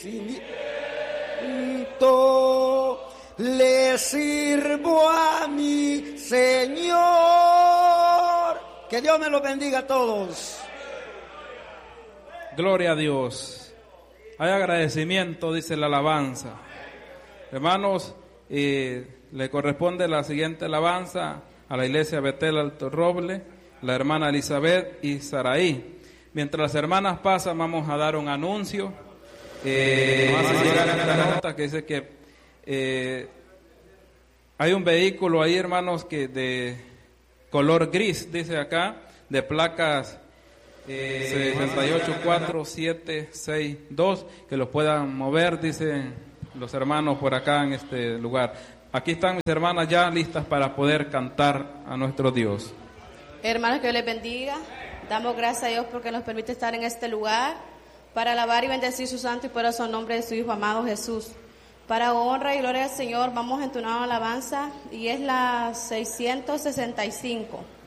le sirvo a mi Señor. Que Dios me los bendiga a todos. Gloria a Dios. Hay agradecimiento, dice la alabanza. Hermanos, le corresponde la siguiente alabanza a la iglesia Betel Alto Roble, la hermana Elizabeth y Saraí. Mientras las hermanas pasan, vamos a dar un anuncio. Vamos a llegar a esta nota que dice que hay un vehículo ahí, hermanos, que de color gris, dice acá, de placas 68462, que los puedan mover, dicen los hermanos por acá en este lugar. Aquí están mis hermanas ya listas para poder cantar a nuestro Dios. Hermanos, que Dios les bendiga. Damos gracias a Dios porque nos permite estar en este lugar para alabar y bendecir su santo y poderoso nombre de su Hijo amado Jesús. Para honra y gloria al Señor, vamos a entonar una alabanza y es la 665.